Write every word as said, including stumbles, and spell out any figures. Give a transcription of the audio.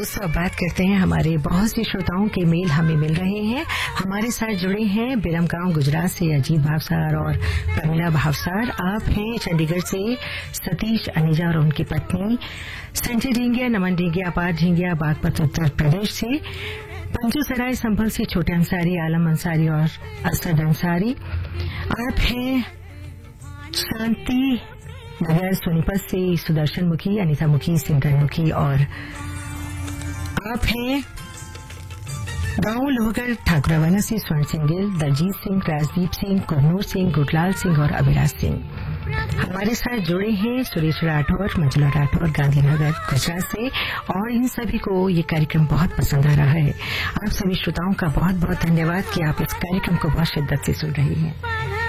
दोस्तों, अब बात करते हैं हमारे बहुत से श्रोताओं के मेल हमें मिल रहे हैं। हमारे साथ जुड़े हैं बिरमगांव गुजरात से अजीत भावसार और प्रमिला भावसार। आप हैं चंडीगढ़ से सतीश अनीजा और उनकी पत्नी संजय ढींगिया, नमन ढींगिया, अपार ढींगिया बागपत उत्तर प्रदेश से, पंजू सराय संभल से छोटे अंसारी, आलम अंसारी और असद अंसारी। आप हैं शांति नगर सोनीपत से सुदर्शन मुखी, अनिता मुखी, सिमरन मुखी और आप हैं गांव लोहगढ़ ठाकुरावाना से स्वर्ण सिंह गिल, दलजीत सिंह, राजदीप सिंह, कुरनूर सिंह, गुरलाल सिंह और अभिराज सिंह। हमारे साथ जुड़े हैं सुरेश राठौर, मंजुला राठौर, गांधीनगर गुजरात से, और इन सभी को ये कार्यक्रम बहुत पसंद आ रहा है। आप सभी श्रोताओं का बहुत बहुत धन्यवाद कि आप इस कार्यक्रम को बहुत शिद्दत से सुन रहे हैं।